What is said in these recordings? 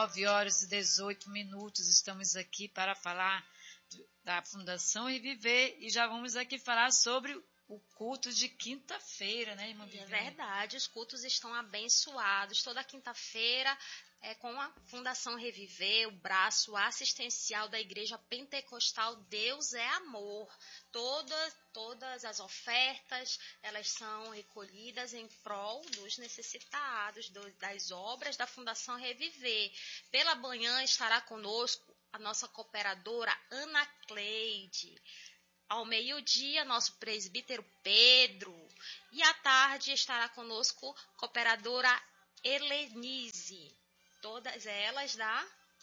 9h18, estamos aqui para falar da Fundação Reviver e já vamos aqui falar sobre o culto de quinta-feira, né, irmã Viviane? É verdade, os cultos estão abençoados. Toda quinta-feira é com a Fundação Reviver, o braço assistencial da Igreja Pentecostal Deus é Amor. Todas as ofertas, elas são recolhidas em prol dos necessitados, das obras da Fundação Reviver. Pela manhã estará conosco a nossa cooperadora Ana Cleide. Ao meio-dia, nosso presbítero Pedro. E à tarde estará conosco a cooperadora Helenise. Todas elas do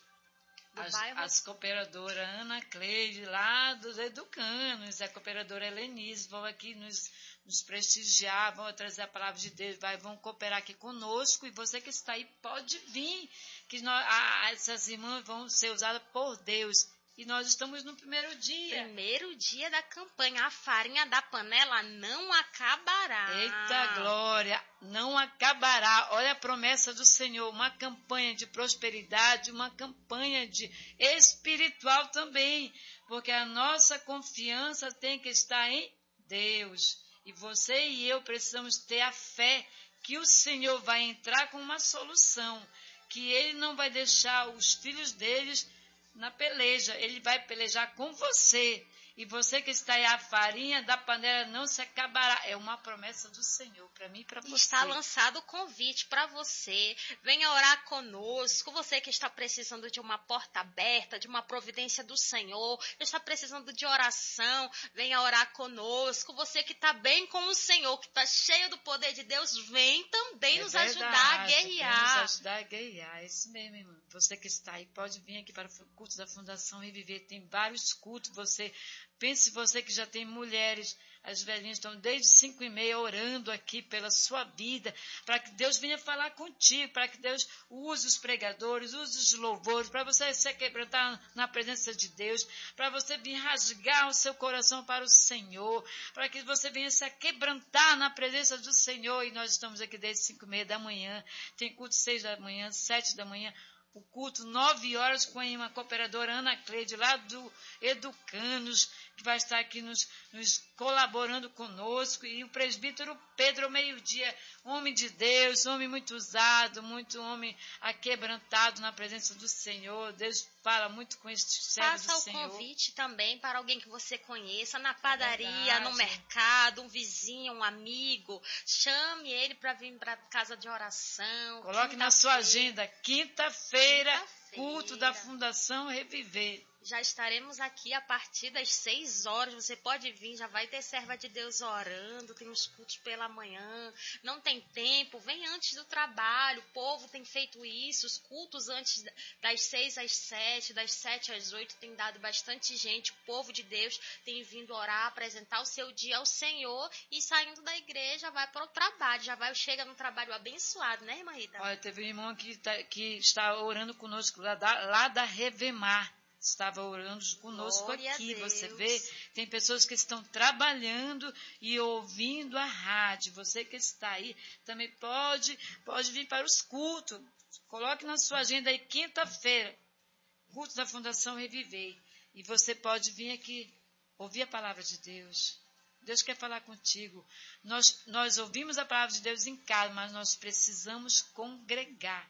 bairro. As cooperadoras Ana Cleide, lá dos Educanos, a cooperadora Helenise, vão aqui nos prestigiar, vão trazer a palavra de Deus, vão cooperar aqui conosco. E você que está aí pode vir, que essas irmãs vão ser usadas por Deus. E nós estamos no primeiro dia. Primeiro dia da campanha. A farinha da panela não acabará. Eita glória, não acabará. Olha a promessa do Senhor, uma campanha de prosperidade, uma campanha de espiritual também. Porque a nossa confiança tem que estar em Deus. E você e eu precisamos ter a fé que o Senhor vai entrar com uma solução. Que Ele não vai deixar os filhos deles na peleja, Ele vai pelejar com você. E você que está aí, a farinha da panela não se acabará. É uma promessa do Senhor para mim e para você. Está lançado o convite para você. Venha orar conosco. Você que está precisando de uma porta aberta, de uma providência do Senhor, está precisando de oração, venha orar conosco. Você que está bem com o Senhor, que está cheio do poder de Deus, vem também nos ajudar a guerrear. Vem nos ajudar a guerrear. É isso mesmo, irmão. Você que está aí, pode vir aqui para o culto da Fundação Reviver. Tem vários cultos. Pense você que já tem mulheres, as velhinhas estão desde 5h30 orando aqui pela sua vida, para que Deus venha falar contigo, para que Deus use os pregadores, use os louvores, para você se quebrantar na presença de Deus, para você vir rasgar o seu coração para o Senhor, para que você venha se quebrantar na presença do Senhor. E nós estamos aqui desde 5h30 da manhã, tem culto 6 da manhã, 7 da manhã, o culto 9h com uma cooperadora Ana Cleide, lá do Educanos, que vai estar aqui nos colaborando conosco, e o presbítero Pedro ao meio-dia, homem de Deus, homem muito usado, muito homem aquebrantado na presença do Senhor. Deus fala muito com este servo do Senhor. Faça o convite também para alguém que você conheça, na padaria, no mercado, um vizinho, um amigo. Chame ele para vir para a casa de oração. Coloque na sua agenda, quinta-feira, culto da Fundação Reviver. Já estaremos aqui a partir das 6h. Você pode vir, já vai ter serva de Deus orando, tem uns cultos pela manhã. Não tem tempo, vem antes do trabalho. O povo tem feito isso, os cultos antes das 6 às 7, das 7 às 8 tem dado bastante gente. O povo de Deus tem vindo orar, apresentar o seu dia ao Senhor e saindo da igreja vai para o trabalho. Chega no trabalho abençoado, né, irmã Rita? Olha, teve um irmão que está orando conosco lá da Revemar. Estava orando conosco. Glória aqui, você vê, tem pessoas que estão trabalhando e ouvindo a rádio. Você que está aí, também pode vir para os cultos. Coloque na sua agenda aí, quinta-feira, culto da Fundação Reviver. E você pode vir aqui, ouvir a palavra de Deus. Deus quer falar contigo. Nós ouvimos a palavra de Deus em casa, mas nós precisamos congregar.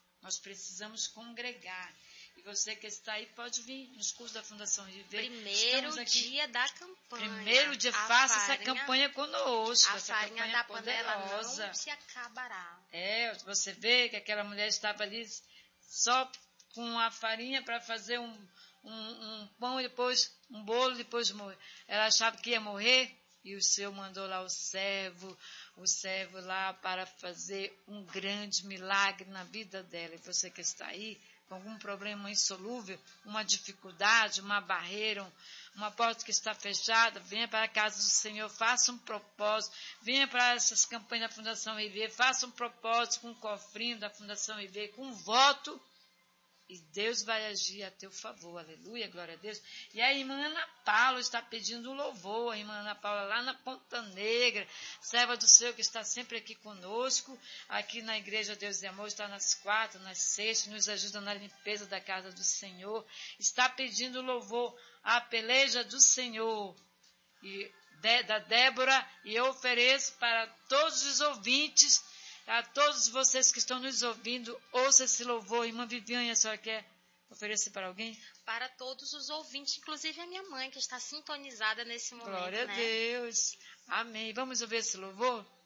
E você que está aí pode vir nos cursos da Fundação Reviver. Primeiro dia da campanha. Primeiro dia, faça essa campanha conosco. A farinha da panela não se acabará. Você vê que aquela mulher estava ali só com a farinha para fazer um pão e depois um bolo, depois morrer. Ela achava que ia morrer e o Senhor mandou lá o servo lá para fazer um grande milagre na vida dela. E você que está aí, com algum problema insolúvel, uma dificuldade, uma barreira, uma porta que está fechada, venha para a casa do Senhor, faça um propósito, venha para essas campanhas da Fundação Reviver, faça um propósito com um cofrinho da Fundação Reviver, com um voto, E Deus vai agir a teu favor. Aleluia, glória a Deus. E a irmã Ana Paula está pedindo louvor. A irmã Ana Paula lá na Ponta Negra, serva do Senhor que está sempre aqui conosco. Aqui na Igreja Deus de Amor, está nas quartas, nas sextas, nos ajuda na limpeza da casa do Senhor. Está pedindo louvor à peleja do Senhor. E da Débora, e eu ofereço para todos os ouvintes, a todos vocês que estão nos ouvindo, ouça esse louvor. Irmã Viviane, a senhora quer oferecer para alguém? Para todos os ouvintes, inclusive a minha mãe, que está sintonizada nesse momento. Glória a Deus. Amém. Vamos ouvir esse louvor?